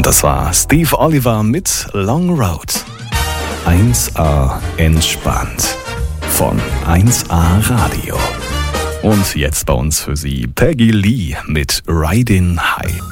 Und das war Steve Oliver mit Long Road. 1A entspannt von 1A Radio. Und jetzt bei uns für Sie Peggy Lee mit Riding High.